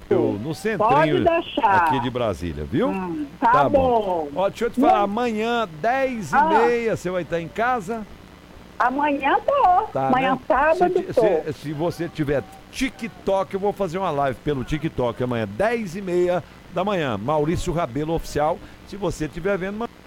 no centrinho Pode deixar. aqui de Brasília, viu? Tá bom. Ó, deixa eu te falar, amanhã, 10h30, você vai estar em casa? Amanhã tô. Tá, Amanhã né? sábado tô. Se você tiver TikTok, eu vou fazer uma live pelo TikTok amanhã, 10h30 da manhã. Maurício Rabelo Oficial. Se você estiver vendo,